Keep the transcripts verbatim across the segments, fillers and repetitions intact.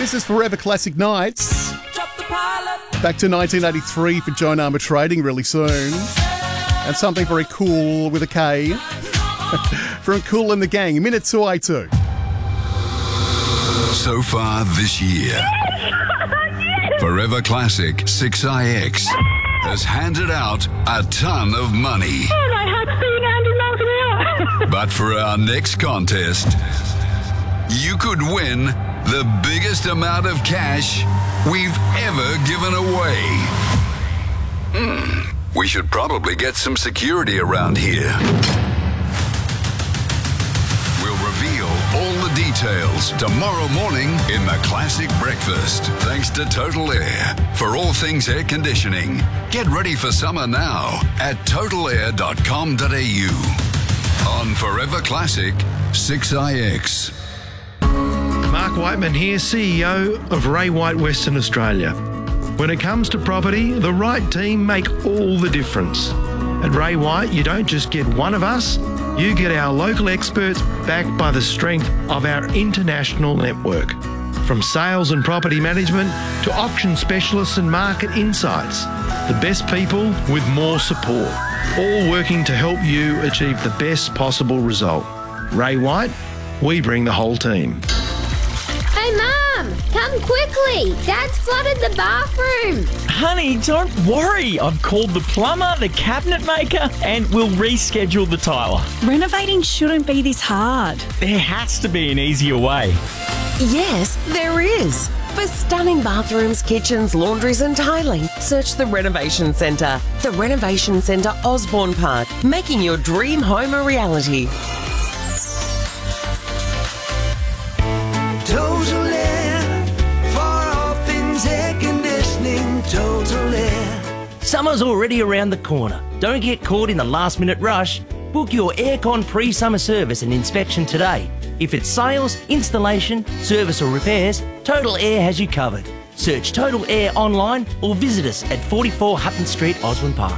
This is Forever Classic Nights. Back to nineteen eighty-three for Joan Armour Trading really soon. And something very cool with a K from Kool and the Gang. Minute two eighty-two. So far this year, Forever Classic six I X has handed out a ton of money. Oh, my heart's beating one hundred miles an hour. But for our next contest, you could win the biggest amount of cash we've ever given away. Hmm, we should probably get some security around here. We'll reveal all the details tomorrow morning in the Classic Breakfast, thanks to Total Air. For all things air conditioning, get ready for summer now at total air dot com dot a u. On Forever Classic six I X. Mark Whiteman here, C E O of Ray White Western Australia. When it comes to property, the right team make all the difference. At Ray White, you don't just get one of us, you get our local experts backed by the strength of our international network. From sales and property management to auction specialists and market insights, the best people with more support, all working to help you achieve the best possible result. Ray White, we bring the whole team. Hey, Mum, come quickly. Dad's flooded the bathroom. Honey, don't worry. I've called the plumber, the cabinet maker, and we'll reschedule the tiler. Renovating shouldn't be this hard. There has to be an easier way. Yes, there is. For stunning bathrooms, kitchens, laundries and tiling, search the Renovation Centre. The Renovation Centre Osborne Park, making your dream home a reality. Total Air, for all things air conditioning, Total Air. Summer's already around the corner. Don't get caught in the last minute rush. Book your aircon pre-summer service and inspection today. If it's sales, installation, service or repairs, Total Air has you covered. Search Total Air online or visit us at forty-four Hutton Street, Osborne Park.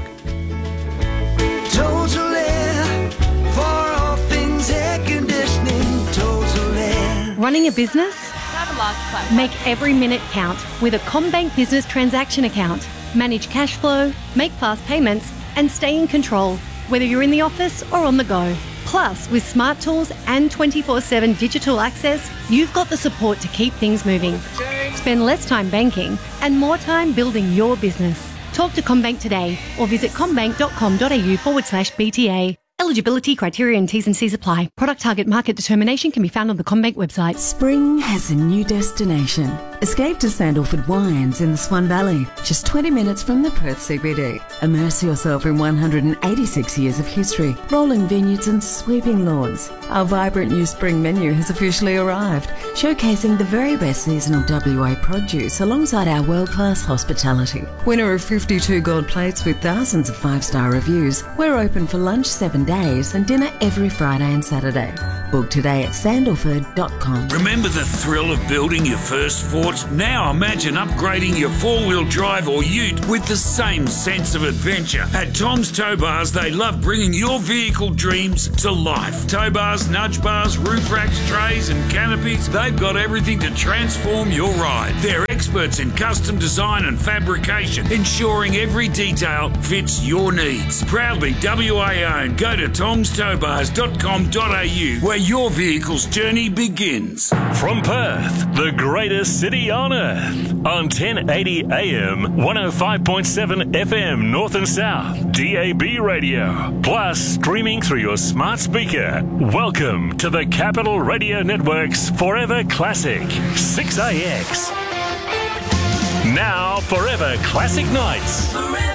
Total Air, for all things air conditioning, Total Air. Running a business? Make every minute count with a CommBank Business Transaction Account. Manage cash flow, make fast payments, and stay in control, whether you're in the office or on the go. Plus, with smart tools and twenty-four seven digital access, you've got the support to keep things moving. Spend less time banking and more time building your business. Talk to CommBank today or visit commbank.com.au forward slash BTA. Eligibility, criteria and T's and C's apply. Product target market determination can be found on the CommBank website. Spring has a new destination. Escape to Sandalford Wines in the Swan Valley, just twenty minutes from the Perth C B D. Immerse yourself in one hundred eighty-six years of history, rolling vineyards and sweeping lawns. Our vibrant new spring menu has officially arrived, showcasing the very best seasonal W A produce alongside our world-class hospitality. Winner of fifty-two gold plates with thousands of five-star reviews, we're open for lunch seven days and dinner every Friday and Saturday. Book today at sandalford dot com. Remember the thrill of building your first Ford? Now imagine upgrading your four-wheel drive or ute with the same sense of adventure. At Tom's Tow Bars, they love bringing your vehicle dreams to life. Tow bars, nudge bars, roof racks, trays and canopies, they've got everything to transform your ride. They're experts in custom design and fabrication, ensuring every detail fits your needs. Proudly W A owned. Go to toms tow bars dot com dot a u where your vehicle's journey begins. From Perth, the greatest city on earth, on ten eighty A M, one oh five point seven F M North and South, D A B radio, plus streaming through your smart speaker. Welcome to the Capital Radio Network's Forever Classic six A X. Now, Forever Classic Nights.